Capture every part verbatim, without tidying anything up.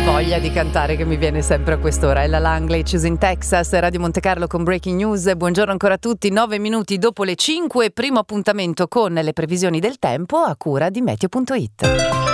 Voglia di cantare che mi viene sempre a quest'ora. Ella Langley, Chiusa in Texas, Radio Monte Carlo con Breaking News. Buongiorno ancora a tutti, nove minuti dopo le cinque, primo appuntamento con le previsioni del tempo a cura di Meteo punto it.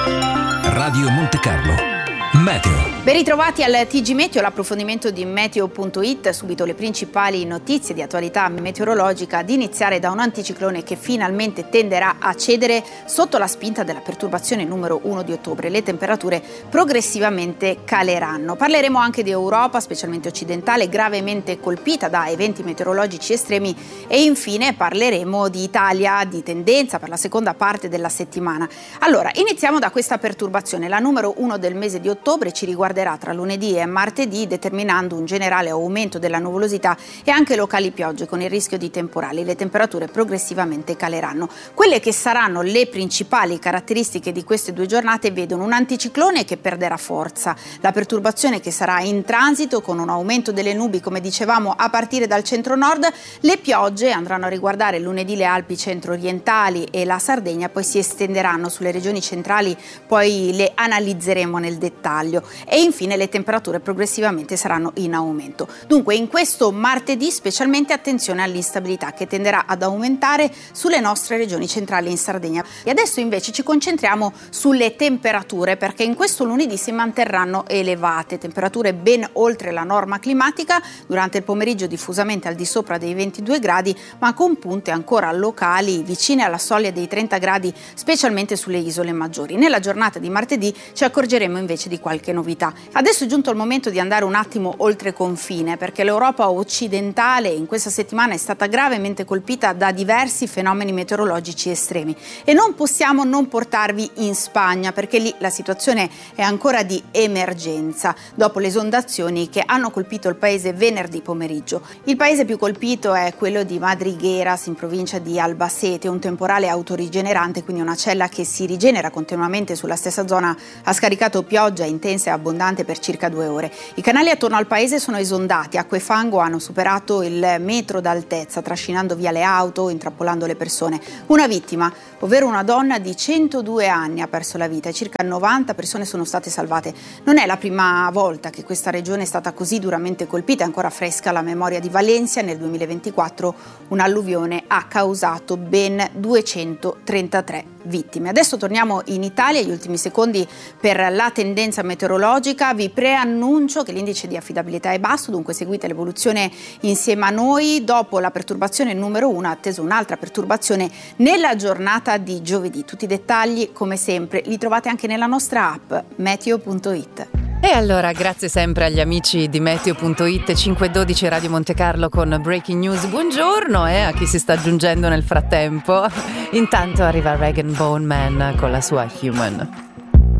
Radio Monte Carlo Meteo. Ben ritrovati al T G Meteo, l'approfondimento di Meteo punto it, subito le principali notizie di attualità meteorologica, ad iniziare da un anticiclone che finalmente tenderà a cedere sotto la spinta della perturbazione numero uno di ottobre. Le temperature progressivamente caleranno. Parleremo anche di Europa, specialmente occidentale, gravemente colpita da eventi meteorologici estremi, e infine parleremo di Italia, di tendenza per la seconda parte della settimana. Allora, iniziamo da questa perturbazione, la numero uno del mese di ottobre, ci riguarderà tra lunedì e martedì, determinando un generale aumento della nuvolosità e anche locali piogge con il rischio di temporali. Le temperature progressivamente caleranno. Quelle che saranno le principali caratteristiche di queste due giornate vedono un anticiclone che perderà forza, la perturbazione che sarà in transito con un aumento delle nubi, come dicevamo, a partire dal centro-nord. Le piogge andranno a riguardare lunedì le Alpi centro-orientali e la Sardegna, poi si estenderanno sulle regioni centrali, poi le analizzeremo nel dettaglio. E infine le temperature progressivamente saranno in aumento. Dunque in questo martedì specialmente attenzione all'instabilità che tenderà ad aumentare sulle nostre regioni centrali in Sardegna. E adesso invece ci concentriamo sulle temperature, perché in questo lunedì si manterranno elevate, temperature ben oltre la norma climatica, durante il pomeriggio diffusamente al di sopra dei ventidue gradi, ma con punte ancora locali vicine alla soglia dei trenta gradi, specialmente sulle isole maggiori. Nella giornata di martedì ci accorgeremo invece di qualche novità. Adesso è giunto il momento di andare un attimo oltre confine, perché l'Europa occidentale in questa settimana è stata gravemente colpita da diversi fenomeni meteorologici estremi e non possiamo non portarvi in Spagna, perché lì la situazione è ancora di emergenza dopo le esondazioni che hanno colpito il paese venerdì pomeriggio. Il paese più colpito è quello di Madrigueras in provincia di Albacete, un temporale autorigenerante, quindi una cella che si rigenera continuamente sulla stessa zona, ha scaricato pioggia intensa e abbondante per circa due ore. I canali attorno al paese sono esondati, acqua e fango hanno superato il metro d'altezza, trascinando via le auto, intrappolando le persone. Una vittima, ovvero una donna di centodue anni, ha perso la vita e circa novanta persone sono state salvate. Non è la prima volta che questa regione è stata così duramente colpita, è ancora fresca la memoria di Valencia. Nel duemilaventiquattro un'alluvione ha causato ben duecentotrentatré vittime. Adesso torniamo in Italia, gli ultimi secondi per la tendenza meteorologica. Vi preannuncio che l'indice di affidabilità è basso, dunque seguite l'evoluzione insieme a noi. Dopo la perturbazione numero uno, atteso un'altra perturbazione nella giornata di giovedì. Tutti i dettagli, come sempre, li trovate anche nella nostra app Meteo punto it. E allora, grazie sempre agli amici di Meteo punto it, cinque e dodici Radio Monte Carlo con Breaking News. Buongiorno eh, a chi si sta aggiungendo nel frattempo. Intanto arriva Rag and Bone Man con la sua Human.